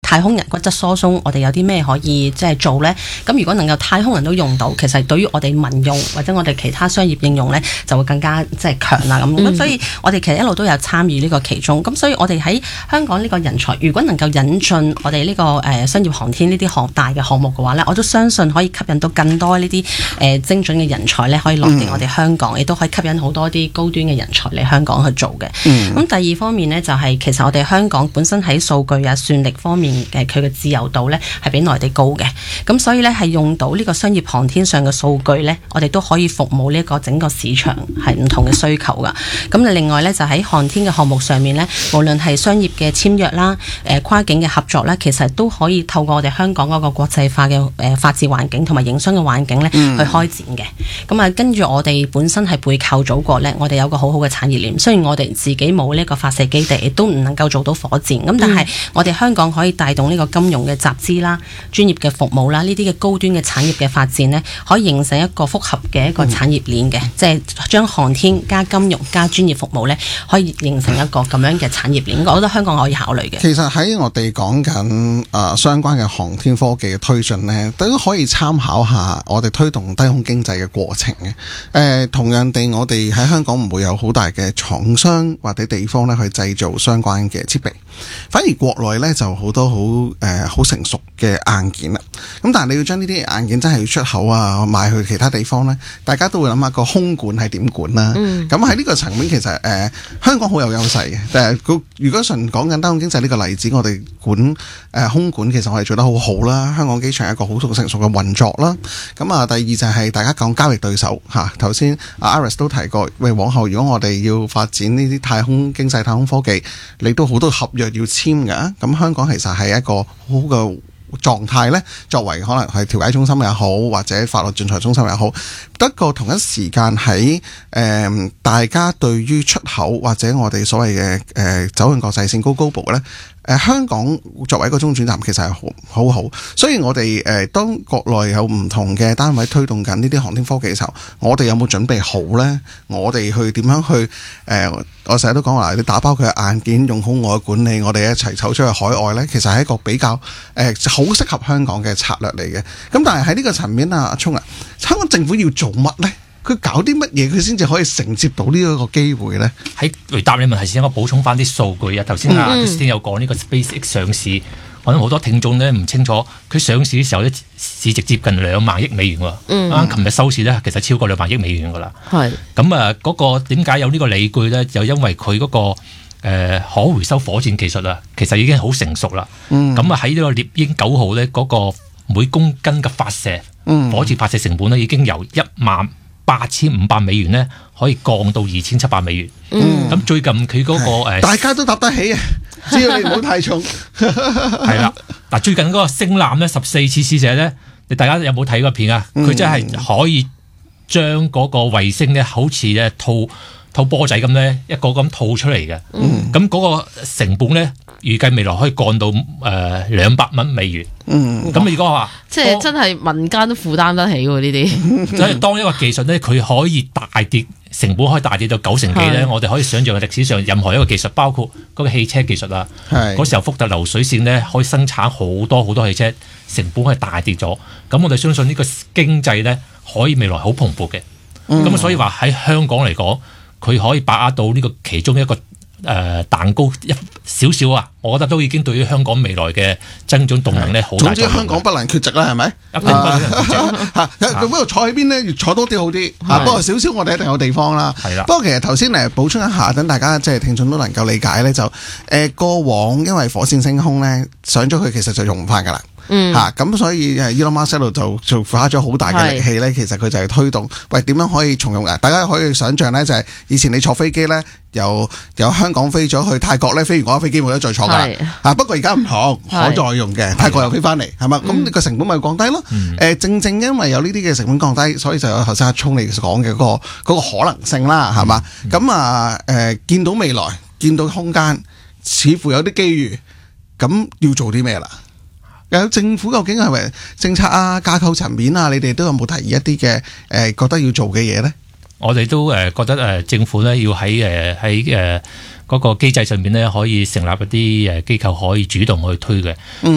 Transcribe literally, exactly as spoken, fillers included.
太空人骨質疏鬆，我哋有啲咩可以即係做呢？咁如果能夠太空人都用到，其實對於我哋民用或者我哋其他商業應用呢，就會更加即係強啦咁。咁、嗯、所以我哋其實一路都有參與呢個其中。咁所以我哋喺香港呢個人才，如果能夠引進我哋呢、這個誒、呃、商業航天呢啲項大嘅項目嘅話呢，我都相信可以吸引到更多呢啲誒精準嘅人才呢，可以落地我哋香港，亦、嗯、都可以吸引好多啲高端嘅人才嚟香港去做嘅。咁、嗯、第二方面呢，就係、是、其實我哋香港本身喺數據啊、算力方面嘅佢嘅自由度呢，係比內地高嘅。咁所以呢，係用到呢個商業航天上嘅數據呢，我哋都可以服務呢個整個市場係唔同嘅需求噶。咁另外呢，就喺航天嘅項目上面呢，無論係商業嘅簽約啦、誒、呃、跨境嘅合作啦，其實都可以透過我哋香港嗰個國際化嘅誒、呃、法治環境同埋營商嘅環境呢、嗯、去開展嘅。咁啊，跟住我哋本身係背靠祖國呢，我哋有個好好嘅產業鏈。雖然我哋自己冇呢個發射基地，亦都唔能夠做到火箭，咁但係我哋香港可以帶動呢個金融嘅集資啦、專業嘅服務啦，呢啲嘅高端嘅產業嘅發展呢，可以形成一個複合嘅一個產業鏈嘅，即係將航天加金融加專業服務呢，可以形成一個咁樣嘅產業鏈。我覺得香港可以考慮嘅。 其實喺我哋講緊誒相關嘅航天科技嘅推進呢，都可以參考下我哋推動低空經濟嘅過程嘅。誒、呃，同樣地，我哋喺香港唔會有好大嘅廠商或者地方咧去製造相關嘅設備，反而國內咧就好多好誒好成熟嘅硬件啦。咁但係你要將呢啲硬件真係要出口啊，賣去其他地方咧，大家都會諗下個空管係點管啦。咁喺呢個層面，其實誒、呃、香港好有優勢嘅。但係如果純講緊低空經濟呢個例子，我哋管誒、呃、空管其實我哋做得好好啦。香港機場係一個好成熟嘅運作啦。咁啊，第二就係大家講交易對手嚇。頭先阿 Iris 都提過，喂，往後如果我哋要發展呢啲太空經濟、太空科技，你都好多合約要簽㗎。咁香港其實係一個好好嘅狀態呢，作為可能係調解中心又好，或者法律仲裁中心又好，不過同一時間喺誒、呃、大家對於出口或者我哋所謂嘅誒、呃、走向國際線 Go Global 呢。誒、呃、香港作為一個中轉站，其實係好好好，所以我哋誒、呃、當國內有唔同嘅單位推動緊呢啲航天科技嘅時候，我哋有冇準備好呢？我哋去點樣去誒、呃？我成日都講話，你打包佢嘅硬件，用好我嘅管理，我哋一齊走出去海外呢，其實係一個比較誒好、呃、適合香港嘅策略嚟嘅。咁但係喺呢個層面啊，阿聰啊，香港政府要做乜呢？佢搞啲乜嘢，佢先至可以承接到呢一個機會咧？喺回答你問題先，我補充翻啲數據啊。頭先啊，先有講呢個 SpaceX 上市，可能好多聽眾咧唔清楚，佢上市嘅時候咧市值接近兩萬億美元喎。嗯，啱琴日收市咧，其實超過兩萬億美元噶啦。係咁啊，嗰、嗰個點解有呢個理據咧？就因為佢嗰、嗰個、呃、可回收火箭技術啊，其實已經好成熟啦。嗯，咁啊喺呢個獵鷹九號咧，嗰、嗰個每公斤嘅發射，嗯、火箭發射成本咧已經由一萬八千五百美元咧，可以降到二千七百美元。嗯，咁最近佢嗰、那個誒， 大家都搭得起啊，只要你唔好太重。 係啦，嗱，最近嗰個星艦咧，十四次試射咧，你大家有冇睇過片啊？佢、嗯、真係可以將嗰個衛星咧，好似咧套套波仔咁咧，一個咁套出嚟嘅。嗯，咁嗰個成本咧，預計未來可以降到誒兩百蚊美元。嗯，咁如果話即係真係民間都負擔得起喎呢啲。 所以當一個技術咧，佢可以大跌，成本可以大跌到九成幾咧，我哋可以想象嘅歷史上任何一個技術，包括嗰個汽車技術啊，嗰時候福特流水線咧可以生產好多好多汽車，成本係大跌咗。咁我哋相信呢個經濟咧可以未來好蓬勃嘅。咁、嗯、所以話喺香港嚟講，佢可以把握到呢個其中一個。誒、呃、蛋糕一少少啊，我覺得都已經對於香港未來嘅增長動能咧好大。總之香港不能缺席啦，係咪？一定不能缺席。嚇，咁不過坐喺邊咧，越坐多啲好啲。嚇，不過少少我哋一定有地方啦。係啦。不過其實頭先誒補充一下，等大家即係聽眾都能夠理解咧，就誒、呃、過往因為火箭升空咧上咗去，其實就用唔翻㗎啦。嗯，嚇、啊、咁所以誒 Elon Musk 度就就花咗好大嘅力氣咧，其實佢就係推動，喂點樣可以重用啊？大家可以想象咧，就係、是、以前你坐飛機咧，由由香港飛咗去泰國咧，飛完嗰架飛機冇得再坐㗎，嚇、啊、不過而家唔同，可再用嘅，泰國又飛翻嚟，係嘛？咁你個成本咪降低咯？誒、嗯呃、正正因為有呢啲嘅成本降低，所以就有頭先阿聰你講嘅嗰個嗰、那個可能性啦，係嘛？咁、嗯、啊誒、呃、見到未來，見到空間，似乎有啲機遇，咁要做啲咩啦？有政府究竟係咪政策啊、架構層面啊？你哋都有冇提議一啲嘅誒覺得要做嘅嘢咧？我哋都誒覺得誒政府咧要喺誒喺誒嗰個機制上面咧可以成立一啲誒機構可以主動去推嘅。嗯。